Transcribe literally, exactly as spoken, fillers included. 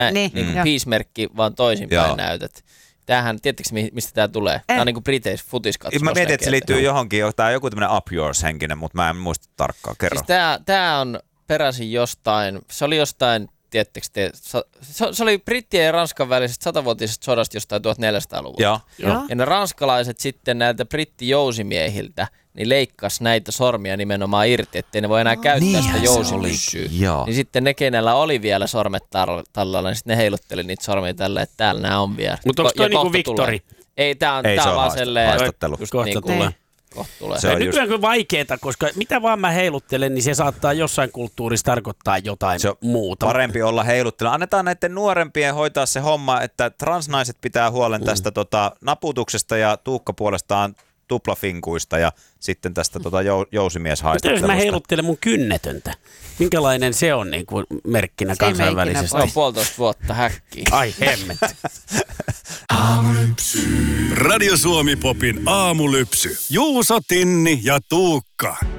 Niin, niin kuin joo. peace-merkki, vaan toisinpäin Joo. näytät. Tämähän, tiedättekö mistä tämä tulee? Eh. Tämä on niin kuin Briteis futiskatsomus. Mä mietin, että se liittyy johonkin, tämä on joku tämmöinen up yours -henkinen, mutta mä en muista tarkkaan. Kerro. Siis tämä, tämä on peräisin jostain, se oli jostain, tiedättekö te, se, se oli Brittien ja Ranskan välisestä satavuotisesta sodasta jostain tuhatneljäsataa-luvulta. Joo. Joo. Ja ne ranskalaiset sitten näiltä brittijousimiehiltä niin leikkas näitä sormia nimenomaan irti, ettei ne voi enää käyttää Niinhän sitä se jousimyssyä. olikin, joo. Niin sitten ne, kenellä oli vielä sormet tar- tallalla, niin sitten ne heilutteli niitä sormia tällä, että täällä nämä on vielä. Mutta onko toi Ja niinku kohta Victori? tulee. Ei, tää on, Ei, tää se on on vaan haasta- selleen. haastattelu. just Kohta niinku- tulee. Kohta tulee. Se on just- Nykyään on vaikeeta, koska mitä vaan mä heiluttelen, niin se saattaa jossain kulttuurissa tarkoittaa jotain Se on muuta. parempi olla heiluttelu. Annetaan näiden nuorempien hoitaa se homma, että transnaiset pitää huolen tästä mm. tota, naputuksesta ja Tuukka puolestaan tuplafinkuista ja sitten tästä tota, jou, Mutta jos jousimieshaistattelusta. mä heiluttelen mun kynnetöntä, minkälainen se on niin kuin merkkinä Se ei mene kansainvälisesti? ikinä Se on puolitoista vuotta häkkiä. Ai hemmet. Radio Suomi Popin aamulypsy. Juuso, Tinni ja Tuukka.